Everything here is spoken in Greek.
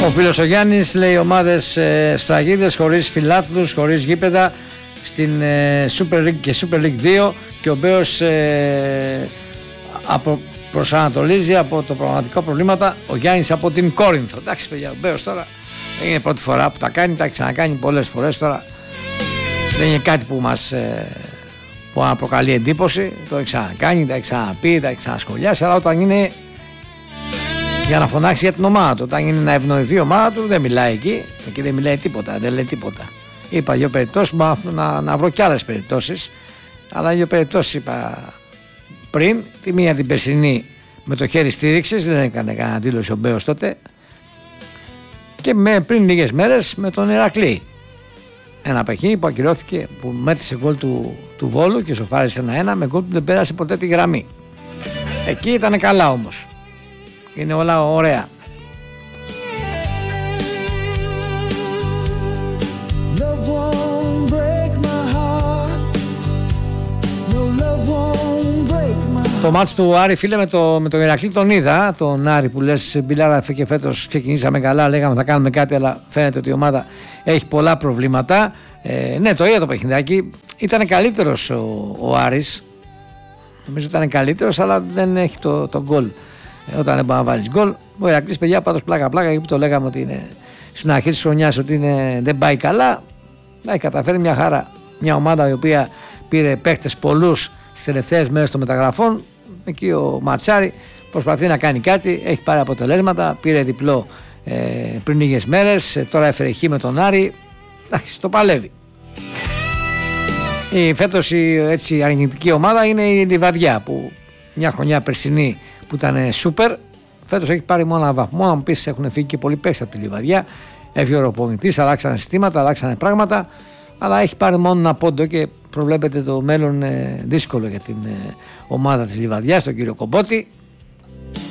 Ο φίλος ο Γιάννης λέει ομάδες σφραγίδες χωρίς φιλάθλους, χωρίς γήπεδα στην Super League και Super League 2 και ο Μπέος προσανατολίζει από το πραγματικό προβλήματα. Ο Γιάννης από την Κόρινθο. Εντάξει παιδιά, ο Μπέος τώρα δεν είναι πρώτη φορά που τα κάνει, τα έχει ξανακάνει πολλές φορές τώρα. Δεν είναι κάτι που μας που να προκαλεί εντύπωση. Το έχει ξανακάνει, τα έχει ξαναπεί, τα έχει ξανασχολιάσει, αλλά όταν είναι για να φωνάξει για την ομάδα του, όταν είναι να ευνοηθεί η ομάδα του, δεν μιλάει εκεί. Εκεί δεν μιλάει τίποτα, δεν λέει τίποτα. Είπα δύο περιπτώσεις, να βρω κι άλλες περιπτώσεις, αλλά δύο περιπτώσεις είπα πριν. Τη μία την περσινή με το χέρι στήριξης, δεν έκανε κανένα δήλωση ο Μπέος τότε, και πριν λίγες μέρες με τον Ηρακλή. Ένα παιχνίδι που ακυρώθηκε, που μέτρησε γκολ του Βόλου και σοφάρισε 1-1 με γκολ που δεν πέρασε ποτέ τη γραμμή. Εκεί ήταν καλά όμως. Είναι όλα ωραία. Το μάτς του Άρη, φίλε, με τον Ηρακλή τον είδα. Τον Άρη που λες Μπιλάρα και φέτος ξεκινήσαμε καλά, λέγαμε θα κάνουμε κάτι, αλλά φαίνεται ότι η ομάδα έχει πολλά προβλήματα. Ναι, το είδα το παιχνιδάκι. Ήταν καλύτερος ο Άρης. Νομίζω ήταν καλύτερος, αλλά δεν έχει το γκολ. Όταν δεν μπορεί να βάλει γκολ. Ο Ηρακλής, παιδιά, πάντως πλάκα-πλάκα, γιατί το λέγαμε ότι είναι στην αρχή της χρονιάς ότι δεν πάει καλά. Έχει καταφέρει μια χαρά. Μια ομάδα η οποία πήρε παίχτες πολλούς στις τελευταίες μέρες των μεταγραφών. Εκεί ο Ματσάρη προσπαθεί να κάνει κάτι, έχει πάρει αποτελέσματα. Πήρε διπλό πριν λίγες μέρες. Τώρα έφερε χ με τον Άρη. Εντάξει, το παλεύει. Φέτος η αρνητική ομάδα είναι η Λιβαδιά, που μια χρονιά περσινή που ήταν σούπερ, φέτος έχει πάρει μόνο ένα βαθμό. Μόνο μου πεις έχουν φύγει και πολλοί παίκτες από τη Λιβαδιά. Έφυγε ο προπονητής, αλλάξανε συστήματα, αλλάξανε πράγματα, αλλά έχει πάρει μόνο ένα πόντο και προβλέπεται το μέλλον δύσκολο για την ομάδα της Λιβαδιάς, τον κύριο Κομπότη.